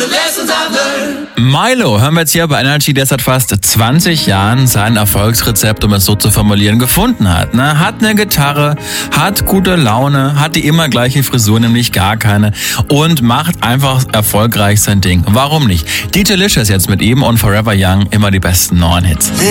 Milo hören wir jetzt hier bei Energy, der seit fast 20 Jahren sein Erfolgsrezept, um es so zu formulieren, gefunden hat. Hat eine Gitarre, hat gute Laune, hat die immer gleiche Frisur, nämlich gar keine, und macht einfach erfolgreich sein Ding. Warum nicht? DJ Licious jetzt mit ihm und Forever Young, immer die besten neuen Hits.